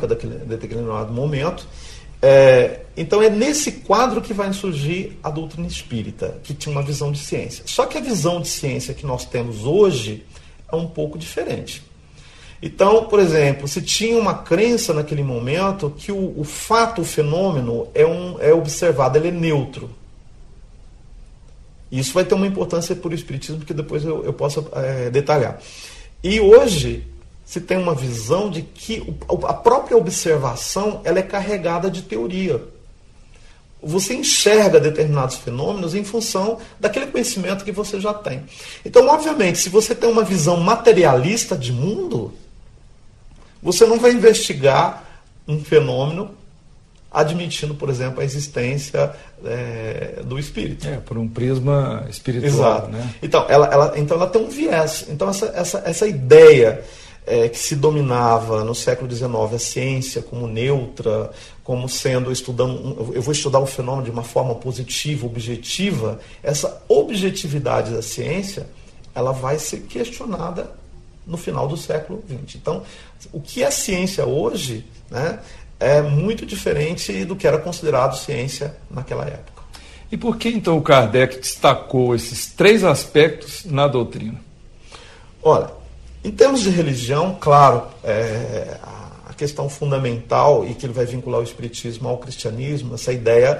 daquele determinado momento. Então é nesse quadro que vai surgir a doutrina espírita, que tinha uma visão de ciência. Só que a visão de ciência que nós temos hoje é um pouco diferente. Então, por exemplo, se tinha uma crença naquele momento que o fato, o fenômeno é observado, ele é neutro. Isso vai ter uma importância para o espiritismo que depois eu posso detalhar. E hoje se tem uma visão de que a própria observação ela é carregada de teoria. Você enxerga determinados fenômenos em função daquele conhecimento que você já tem. Então, obviamente, se você tem uma visão materialista de mundo, você não vai investigar um fenômeno admitindo, por exemplo, a existência do espírito. Por um prisma espiritual. Exato. Né? Então, ela tem um viés. Então, essa ideia que se dominava no século XIX, a ciência como neutra, como sendo, eu vou estudar o fenômeno de uma forma positiva, objetiva, essa objetividade da ciência, ela vai ser questionada no final do século XX. Então, o que é ciência hoje, né, é muito diferente do que era considerado ciência naquela época. E por que, então, o Kardec destacou esses 3 aspectos na doutrina? Olha, em termos de religião, claro, a questão fundamental, e que ele vai vincular o espiritismo ao cristianismo, essa ideia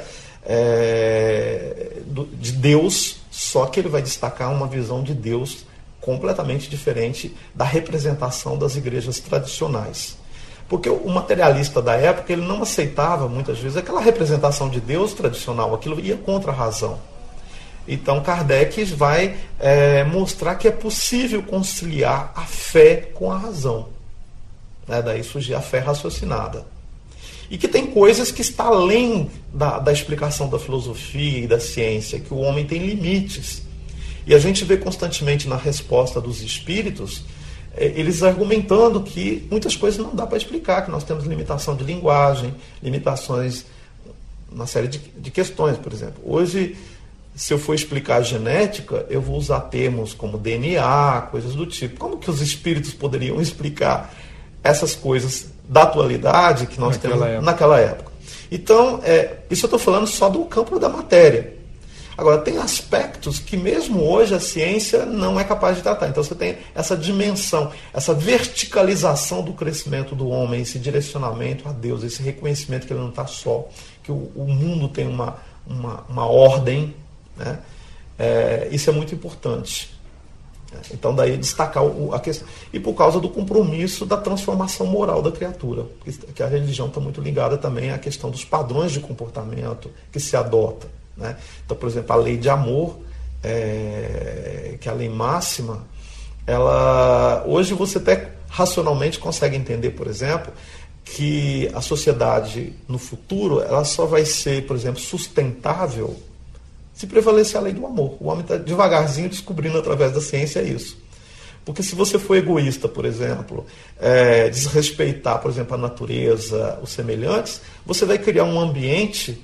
de Deus, só que ele vai destacar uma visão de Deus completamente diferente da representação das igrejas tradicionais. Porque o materialista da época, ele não aceitava, muitas vezes, aquela representação de Deus tradicional, aquilo ia contra a razão. Então, Kardec vai mostrar que é possível conciliar a fé com a razão. Daí surge a fé raciocinada. E que tem coisas que estão além da explicação da filosofia e da ciência, que o homem tem limites. E a gente vê constantemente na resposta dos espíritos, eles argumentando que muitas coisas não dá para explicar, que nós temos limitação de linguagem, limitações, uma série de questões, por exemplo. Hoje, se eu for explicar a genética, eu vou usar termos como DNA, coisas do tipo. Como que os espíritos poderiam explicar essas coisas da atualidade que nós temos naquela época? Então, isso eu estou falando só do campo da matéria. Agora, tem aspectos que mesmo hoje a ciência não é capaz de tratar. Então você tem essa dimensão, essa verticalização do crescimento do homem, esse direcionamento a Deus, esse reconhecimento que ele não está só, que o mundo tem uma ordem, né? Isso é muito importante. Então daí destacar a questão. E por causa do compromisso da transformação moral da criatura, que a religião está muito ligada também à questão dos padrões de comportamento que se adota. Né? Então, por exemplo, a lei de amor, que é a lei máxima, hoje você até racionalmente consegue entender, por exemplo, que a sociedade no futuro ela só vai ser, por exemplo, sustentável se prevalecer a lei do amor. O homem está devagarzinho descobrindo através da ciência isso. Porque se você for egoísta, por exemplo, desrespeitar, por exemplo, a natureza, os semelhantes, você vai criar um ambiente,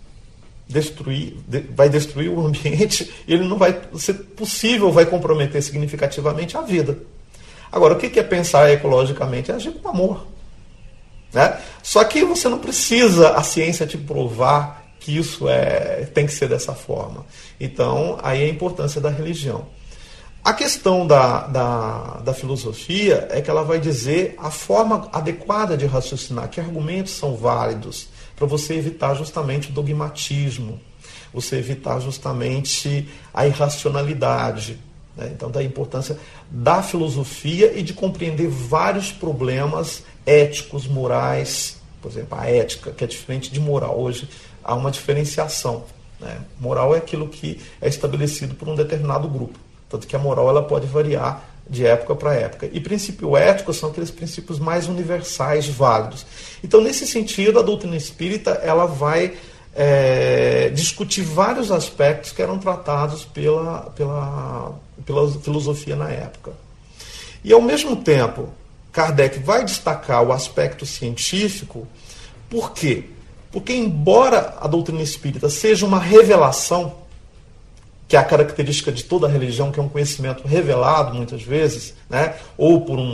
vai destruir o ambiente, e ele não vai ser possível, vai comprometer significativamente a vida. Agora, o que é pensar ecologicamente? É agir com amor. Né? Só que você não precisa a ciência te provar que isso tem que ser dessa forma. Então, aí a importância da religião. A questão da filosofia é que ela vai dizer a forma adequada de raciocinar, que argumentos são válidos, para você evitar justamente o dogmatismo, você evitar justamente a irracionalidade. Né? Então, da importância da filosofia e de compreender vários problemas éticos, morais. Por exemplo, a ética, que é diferente de moral. Hoje há uma diferenciação. Né? Moral é aquilo que é estabelecido por um determinado grupo. Tanto que a moral ela pode variar de época para época. E princípio ético são aqueles princípios mais universais, válidos. Então, nesse sentido, a doutrina espírita ela vai discutir vários aspectos que eram tratados pela filosofia na época. E, ao mesmo tempo, Kardec vai destacar o aspecto científico. Por quê? Porque, embora a doutrina espírita seja uma revelação, que é a característica de toda a religião, que é um conhecimento revelado, muitas vezes, né? Ou por um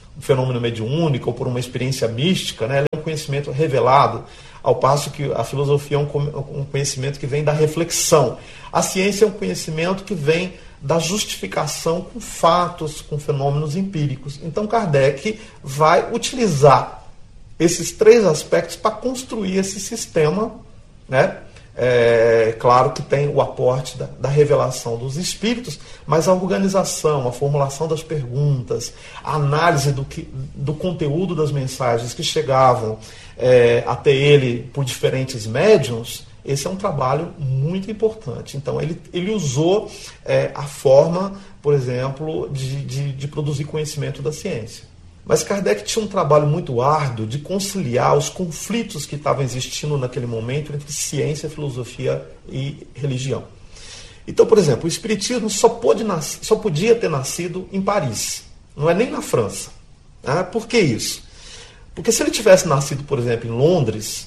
um fenômeno mediúnico ou por uma experiência mística, né? Ela é um conhecimento revelado, ao passo que a filosofia é um conhecimento que vem da reflexão. A ciência é um conhecimento que vem da justificação com fatos, com fenômenos empíricos. Então Kardec vai utilizar esses três aspectos para construir esse sistema, né? Claro que tem o aporte da revelação dos espíritos, mas a organização, a formulação das perguntas, a análise do conteúdo das mensagens que chegavam até ele por diferentes médiuns, esse é um trabalho muito importante. Então ele usou a forma, por exemplo, de produzir conhecimento da ciência. Mas Kardec tinha um trabalho muito árduo de conciliar os conflitos que estavam existindo naquele momento entre ciência, filosofia e religião. Então, por exemplo, o Espiritismo só podia ter nascido em Paris, não é nem na França. Por que isso? Porque se ele tivesse nascido, por exemplo, em Londres,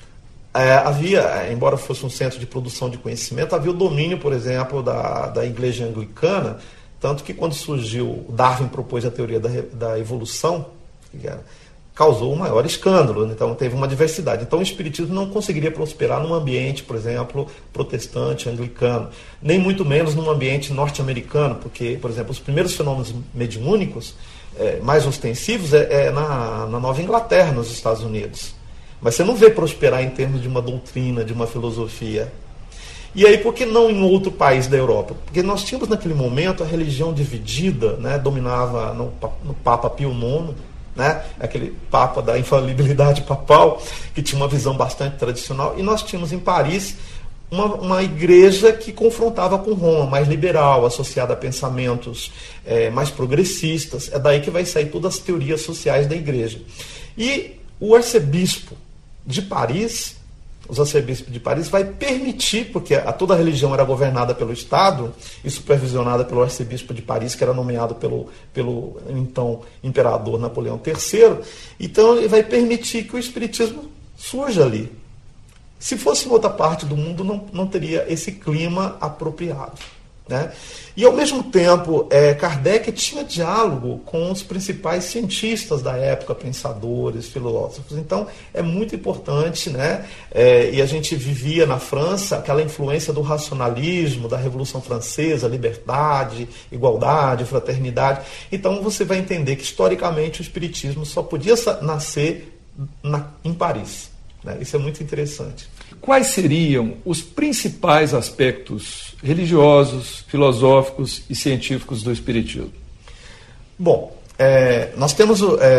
havia, embora fosse um centro de produção de conhecimento, havia o domínio, por exemplo, da Igreja Anglicana. Tanto que quando surgiu, Darwin propôs a teoria da evolução, causou um maior escândalo, então teve uma diversidade. Então o espiritismo não conseguiria prosperar num ambiente, por exemplo, protestante, anglicano, nem muito menos num ambiente norte-americano, porque, por exemplo, os primeiros fenômenos mediúnicos mais ostensivos na Nova Inglaterra, nos Estados Unidos. Mas você não vê prosperar em termos de uma doutrina, de uma filosofia. E aí, por que não em outro país da Europa? Porque nós tínhamos naquele momento a religião dividida, né, dominava no Papa Pio IX, né, aquele Papa da infalibilidade papal, que tinha uma visão bastante tradicional, e nós tínhamos em Paris uma igreja que confrontava com Roma, mais liberal, associada a pensamentos mais progressistas. É daí que vai sair todas as teorias sociais da igreja. E o arcebispo de Paris, os arcebispos de Paris, vai permitir, porque toda a religião era governada pelo Estado e supervisionada pelo arcebispo de Paris, que era nomeado pelo então imperador Napoleão III, então ele vai permitir que o espiritismo surja ali. Se fosse em outra parte do mundo, não teria esse clima apropriado, né? E ao mesmo tempo, Kardec tinha diálogo com os principais cientistas da época, pensadores, filósofos. Então é muito importante, né? E a gente vivia na França aquela influência do racionalismo, da Revolução Francesa, liberdade, igualdade, fraternidade. Então você vai entender que historicamente o espiritismo só podia nascer em Paris, né? Isso é muito interessante. Quais seriam os principais aspectos religiosos, filosóficos e científicos do Espiritismo? Bom, nós temos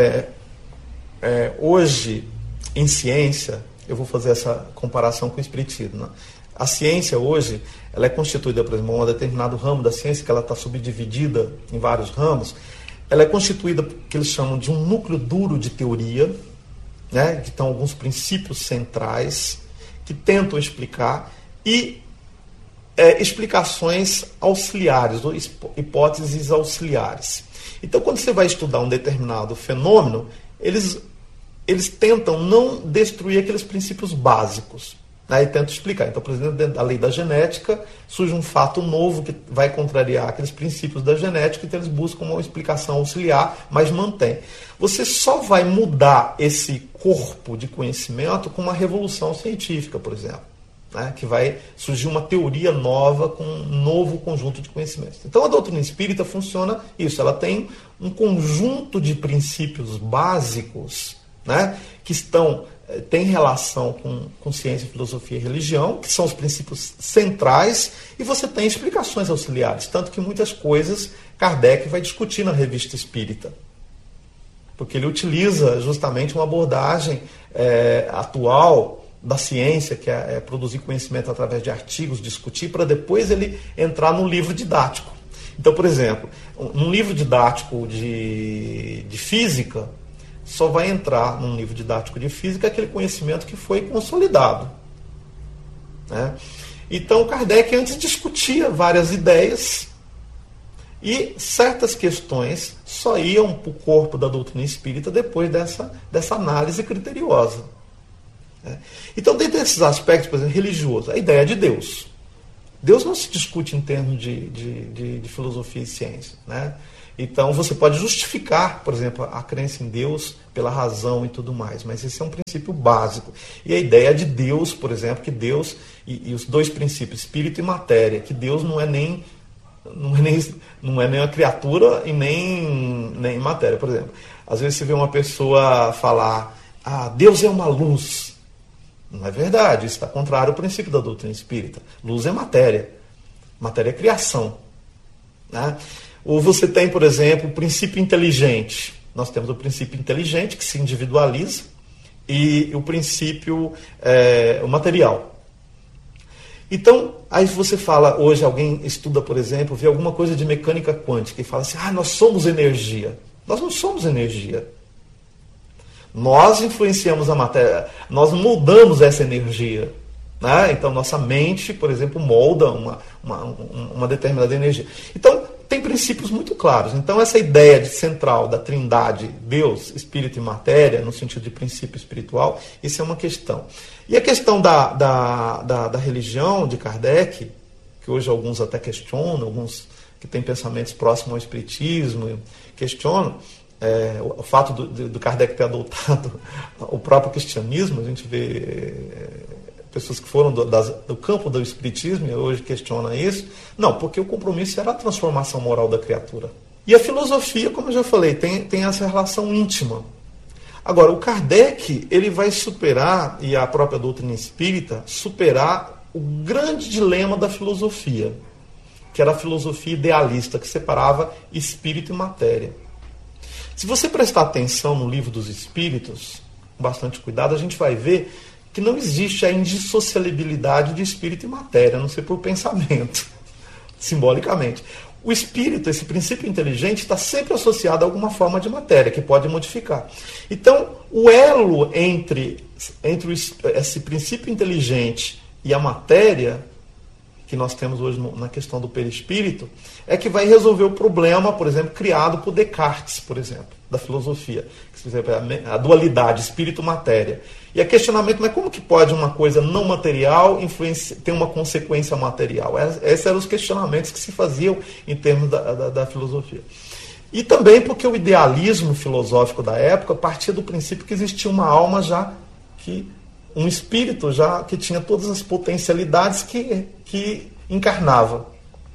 hoje, em ciência, eu vou fazer essa comparação com o Espiritismo, né? A ciência hoje, ela é constituída, por exemplo, um determinado ramo da ciência, que ela está subdividida em vários ramos, ela é constituída por que eles chamam de um núcleo duro de teoria, né? Que estão alguns princípios centrais, que tentam explicar, e explicações auxiliares, ou hipóteses auxiliares. Então, quando você vai estudar um determinado fenômeno, eles tentam não destruir aqueles princípios básicos, né, e tentam explicar. Então, por exemplo, dentro da lei da genética, surge um fato novo que vai contrariar aqueles princípios da genética, então eles buscam uma explicação auxiliar, mas mantém. Você só vai mudar esse corpo de conhecimento com uma revolução científica, por exemplo, né, que vai surgir uma teoria nova com um novo conjunto de conhecimentos. Então, a doutrina espírita funciona isso, ela tem um conjunto de princípios básicos, né, que tem relação com ciência, filosofia e religião, que são os princípios centrais, e você tem explicações auxiliares, tanto que muitas coisas Kardec vai discutir na Revista Espírita, porque ele utiliza justamente uma abordagem atual da ciência, que é produzir conhecimento através de artigos, discutir, para depois ele entrar no livro didático. Então, por exemplo, num livro didático de física, só vai entrar num livro didático de física aquele conhecimento que foi consolidado, né? Então, Kardec antes discutia várias ideias e certas questões só iam para o corpo da doutrina espírita depois dessa análise criteriosa, né? Então, dentro desses aspectos, por exemplo, religioso, a ideia de Deus. Deus não se discute em termos de filosofia e ciência, né? Então você pode justificar, por exemplo, a crença em Deus pela razão e tudo mais, mas esse é um princípio básico. E a ideia de Deus, por exemplo, que Deus, e os dois princípios, espírito e matéria, que Deus não é nem uma criatura e nem matéria. Por exemplo, às vezes você vê uma pessoa falar, Deus é uma luz. Não é verdade, isso está contrário ao princípio da doutrina espírita. Luz é matéria, matéria é criação, né? Ou você tem, por exemplo, o princípio inteligente. Nós temos o princípio inteligente, que se individualiza, e o princípio o material. Então, aí você fala, hoje alguém estuda, por exemplo, vê alguma coisa de mecânica quântica e fala assim, nós somos energia. Nós não somos energia. Nós influenciamos a matéria, nós moldamos essa energia. Né? Então, nossa mente, por exemplo, molda uma determinada energia. Então, tem princípios muito claros. Então, essa ideia central da trindade, Deus, Espírito e Matéria, no sentido de princípio espiritual, isso é uma questão. E a questão da religião de Kardec, que hoje alguns até questionam, alguns que têm pensamentos próximos ao espiritismo questionam, o fato do Kardec ter adotado o próprio cristianismo. A gente vê pessoas que foram do campo do espiritismo e hoje questionam isso. Não, porque o compromisso era a transformação moral da criatura. E a filosofia, como eu já falei, tem essa relação íntima. Agora, o Kardec, ele vai superar, e a própria doutrina espírita, superar o grande dilema da filosofia, que era a filosofia idealista, que separava espírito e matéria. Se você prestar atenção no Livro dos Espíritos, com bastante cuidado, a gente vai ver que não existe a indissociabilidade de espírito e matéria, a não ser por pensamento, simbolicamente. O espírito, esse princípio inteligente, está sempre associado a alguma forma de matéria, que pode modificar. Então, o elo entre esse princípio inteligente e a matéria, que nós temos hoje na questão do perispírito, é que vai resolver o problema, por exemplo, criado por Descartes, por exemplo, da filosofia. A dualidade, espírito-matéria. E o questionamento, mas como que pode uma coisa não material ter uma consequência material? Esses eram os questionamentos que se faziam em termos da filosofia. E também porque o idealismo filosófico da época partia do princípio que existia uma alma um espírito já que tinha todas as potencialidades que encarnava.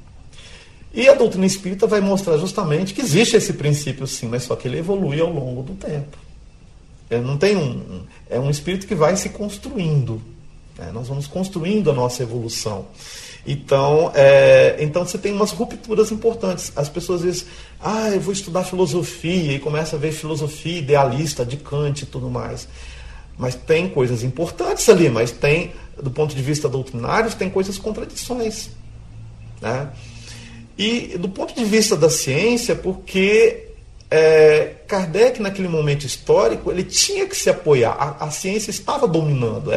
E a doutrina espírita vai mostrar justamente que existe esse princípio sim, mas só que ele evolui ao longo do tempo. Ele não tem é um espírito que vai se construindo. Nós vamos construindo a nossa evolução. Então você tem umas rupturas importantes. As pessoas dizem, eu vou estudar filosofia, e começa a ver filosofia idealista de Kant e tudo mais. Mas tem coisas importantes ali, mas tem, do ponto de vista doutrinário, tem coisas contradições. Né? E do ponto de vista da ciência, porque Kardec, naquele momento histórico, ele tinha que se apoiar. A ciência estava dominando.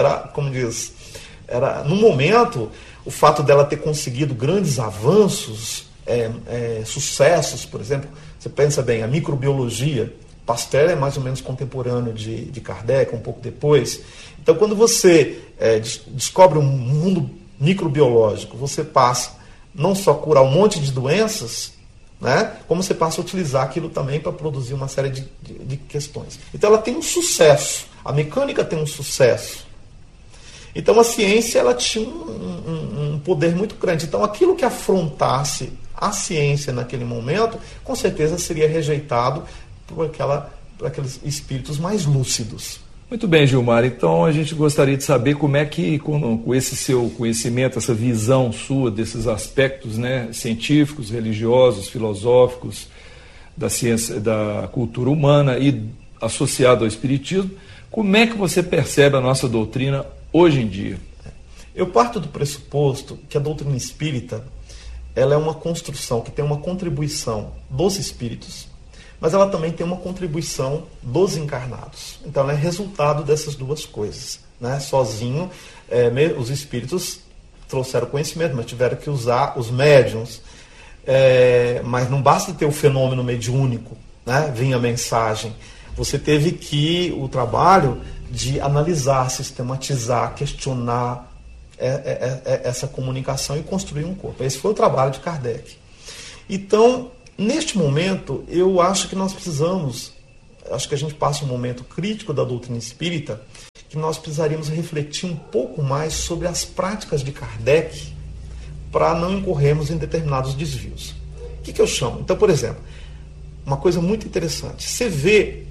No momento, o fato dela ter conseguido grandes avanços, sucessos, por exemplo, você pensa bem, a microbiologia, Pasteur é mais ou menos contemporâneo de Kardec, um pouco depois. Então, quando você descobre um mundo microbiológico, você passa não só a curar um monte de doenças, né, como você passa a utilizar aquilo também para produzir uma série de questões. Então, ela tem um sucesso. A mecânica tem um sucesso. Então, a ciência ela tinha um poder muito grande. Então, aquilo que afrontasse a ciência naquele momento, com certeza seria rejeitado por aqueles espíritos mais lúcidos. Muito bem, Gilmar. Então a gente gostaria de saber como é que, com esse seu conhecimento, essa visão sua desses aspectos, né, científicos, religiosos, filosóficos, da ciência, da cultura humana e associado ao espiritismo, como é que você percebe a nossa doutrina hoje em dia? Eu parto do pressuposto que a doutrina espírita ela é uma construção que tem uma contribuição dos espíritos, mas ela também tem uma contribuição dos encarnados. Então ela é resultado dessas duas coisas. Né? Sozinho, os espíritos trouxeram conhecimento, mas tiveram que usar os médiuns. Mas não basta ter o fenômeno mediúnico, né? Vinha a mensagem. Você teve que o trabalho de analisar, sistematizar, questionar essa comunicação e construir um corpo. Esse foi o trabalho de Kardec. Então, neste momento, eu acho que nós precisamos, acho que a gente passa um momento crítico da doutrina espírita, que nós precisaríamos refletir um pouco mais sobre as práticas de Kardec para não incorrermos em determinados desvios. O que eu chamo? Então, por exemplo, uma coisa muito interessante, você vê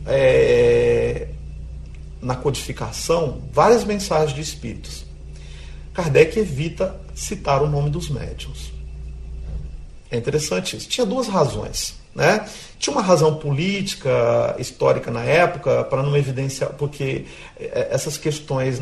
na codificação várias mensagens de espíritos. Kardec evita citar o nome dos médiuns. É interessante isso. Tinha duas razões, né? Tinha uma razão política, histórica na época, para não evidenciar, porque essas questões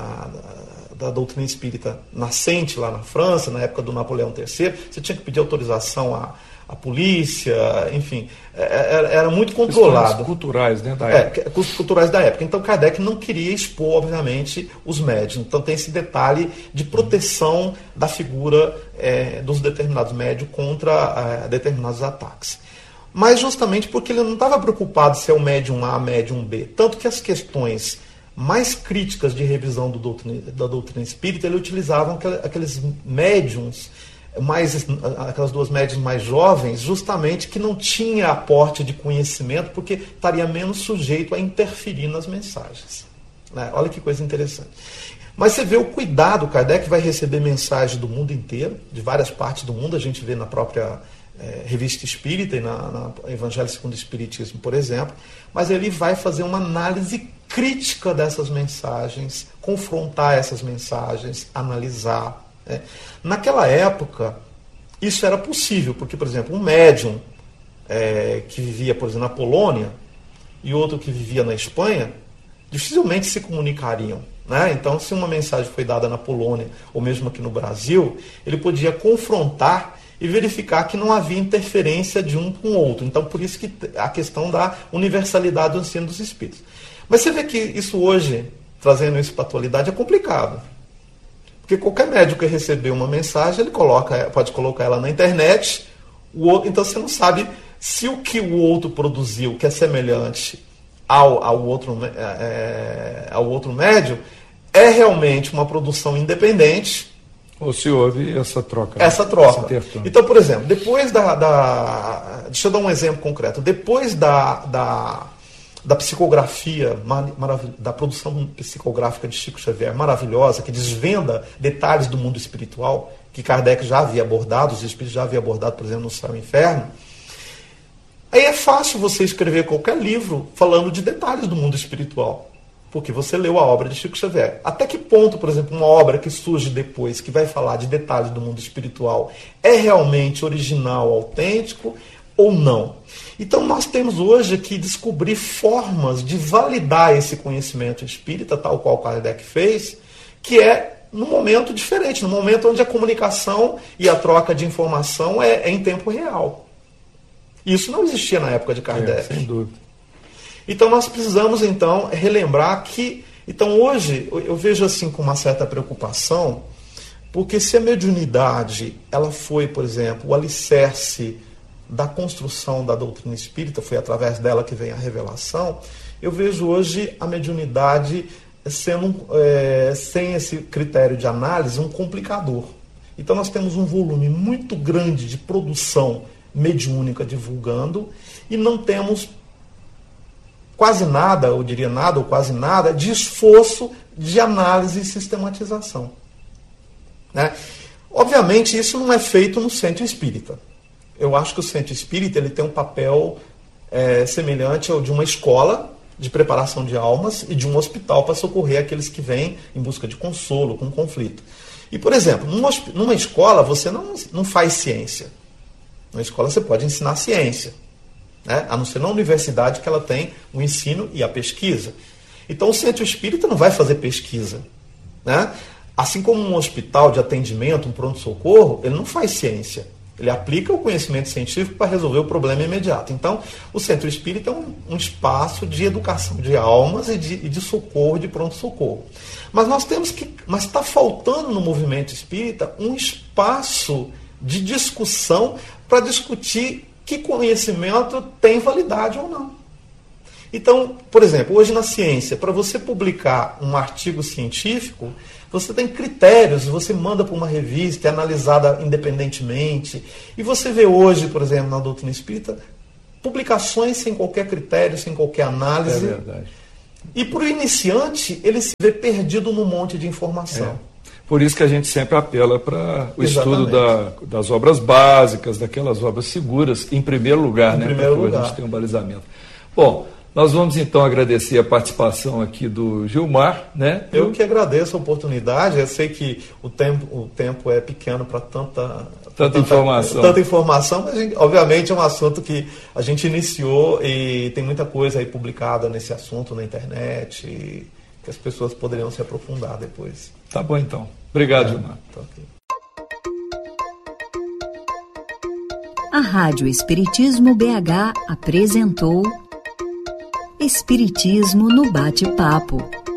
da doutrina espírita nascente lá na França, na época do Napoleão III, você tinha que pedir autorização à polícia, enfim, era muito controlado. Questões culturais, né, da época. Culturais da época. Então Kardec não queria expor, obviamente, os médiuns. Então tem esse detalhe de proteção da figura dos determinados médiuns contra determinados ataques. Mas justamente porque ele não estava preocupado se é o médium A, médium B. Tanto que as questões mais críticas de revisão da doutrina espírita, ele utilizavam aqueles médiums, aquelas duas médiuns mais jovens, justamente que não tinha aporte de conhecimento, porque estaria menos sujeito a interferir nas mensagens. Né? Olha que coisa interessante. Mas você vê o cuidado, Kardec vai receber mensagens do mundo inteiro, de várias partes do mundo, a gente vê na própria Revista Espírita e na Evangelho segundo o Espiritismo, por exemplo, mas ele vai fazer uma análise crítica dessas mensagens, confrontar essas mensagens, analisar. Né? Naquela época, isso era possível, porque, por exemplo, um médium que vivia, por exemplo, na Polônia e outro que vivia na Espanha, dificilmente se comunicariam. Né? Então, se uma mensagem foi dada na Polônia, ou mesmo aqui no Brasil, ele podia confrontar e verificar que não havia interferência de um com o outro. Então, por isso que a questão da universalidade do ensino dos espíritos. Mas você vê que isso hoje, trazendo isso para a atualidade, é complicado. Porque qualquer médium que receber uma mensagem, ele pode colocar ela na internet, então você não sabe se o que o outro produziu, que é semelhante ao outro médium, é realmente uma produção independente, ou se houve essa troca. Essa troca. Então, por exemplo, depois deixa eu dar um exemplo concreto. Depois da psicografia, da produção psicográfica de Chico Xavier, maravilhosa, que desvenda detalhes do mundo espiritual, que Kardec já havia abordado, os espíritos já haviam abordado, por exemplo, no Céu e Inferno, aí é fácil você escrever qualquer livro falando de detalhes do mundo espiritual. Porque você leu a obra de Chico Xavier. Até que ponto, por exemplo, uma obra que surge depois, que vai falar de detalhes do mundo espiritual, é realmente original, autêntico ou não? Então nós temos hoje que descobrir formas de validar esse conhecimento espírita, tal qual Kardec fez, que é num momento diferente, num momento onde a comunicação e a troca de informação é em tempo real. Isso não existia na época de Kardec. Sem dúvida. Então nós precisamos então relembrar que, então hoje eu vejo assim com uma certa preocupação, porque se a mediunidade ela foi, por exemplo, o alicerce da construção da doutrina espírita, foi através dela que vem a revelação, eu vejo hoje a mediunidade sendo, sem esse critério de análise, um complicador. Então nós temos um volume muito grande de produção mediúnica divulgando e não temos quase nada, eu diria nada ou quase nada, de esforço de análise e sistematização. Né? Obviamente, isso não é feito no centro espírita. Eu acho que o centro espírita ele tem um papel semelhante ao de uma escola de preparação de almas e de um hospital para socorrer aqueles que vêm em busca de consolo, com conflito. E, por exemplo, numa escola você não faz ciência. Numa escola você pode ensinar ciência. Né? A não ser na universidade que ela tem o ensino e a pesquisa. Então o centro espírita não vai fazer pesquisa. Né? Assim como um hospital de atendimento, um pronto-socorro, ele não faz ciência. Ele aplica o conhecimento científico para resolver o problema imediato. Então o centro espírita é um espaço de educação de almas e de socorro, de pronto-socorro. Mas mas está faltando no movimento espírita um espaço de discussão para discutir que conhecimento tem validade ou não. Então, por exemplo, hoje na ciência, para você publicar um artigo científico, você tem critérios, você manda para uma revista, é analisada independentemente. E você vê hoje, por exemplo, na doutrina espírita, publicações sem qualquer critério, sem qualquer análise. É verdade. E para o iniciante, ele se vê perdido num monte de informação. Por isso que a gente sempre apela para o estudo das obras básicas, daquelas obras seguras, em primeiro lugar, né? Primeiro lugar. A gente tem um balizamento. Bom, nós vamos então agradecer a participação aqui do Gilmar, né? Eu que agradeço a oportunidade. Eu sei que o tempo é pequeno para tanta informação, mas obviamente é um assunto que a gente iniciou e tem muita coisa aí publicada nesse assunto na internet e que as pessoas poderiam se aprofundar depois. Tá bom então. Obrigado, Gilmar. Tá okay. A Rádio Espiritismo BH apresentou Espiritismo no Bate-Papo.